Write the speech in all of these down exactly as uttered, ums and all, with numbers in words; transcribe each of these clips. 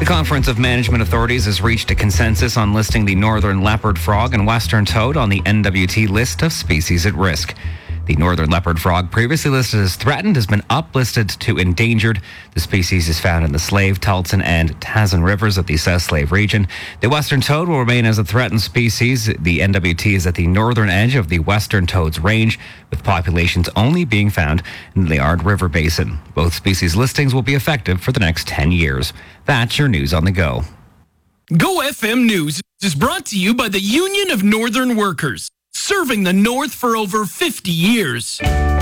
Conference of Management Authorities has reached a consensus on listing the northern leopard frog and western toad on the N W T list of species at risk. The northern leopard frog, previously listed as threatened, has been uplisted to endangered. The species is found in the Slave, Tulsen, and Tazan rivers of the South Slave region. The western toad will remain as a threatened species. The N W T is at the northern edge of the western toad's range, with populations only being found in the Liard River Basin. Both species listings will be effective for the next ten years. That's your news on the go. Go F M News is brought to you by the Union of Northern Workers, serving the North for over fifty years.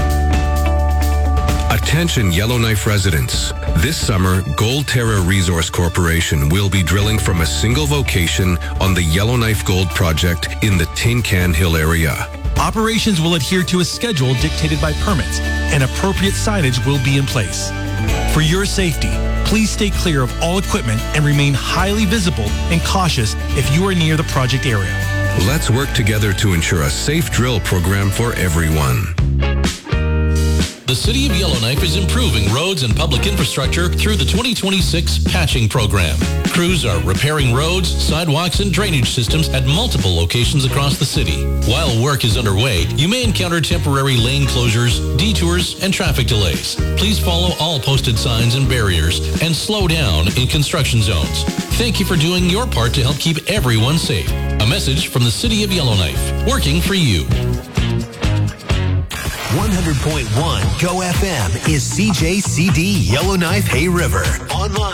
Attention Yellowknife residents. This summer, Gold Terra Resource Corporation will be drilling from a single location on the Yellowknife Gold Project in the Tin Can Hill area. Operations will adhere to a schedule dictated by permits, and appropriate signage will be in place. For your safety, please stay clear of all equipment and remain highly visible and cautious if you are near the project area. Let's work together to ensure a safe drill program for everyone. The City of Yellowknife is improving roads and public infrastructure through the twenty twenty-six patching program. Crews are repairing roads, sidewalks, and drainage systems at multiple locations across the city. While work is underway, you may encounter temporary lane closures, detours, and traffic delays. Please follow all posted signs and barriers and slow down in construction zones. Thank you for doing your part to help keep everyone safe. A message from the City of Yellowknife, working for you. one hundred point one Go F M is C J C D Yellowknife Hay River. Online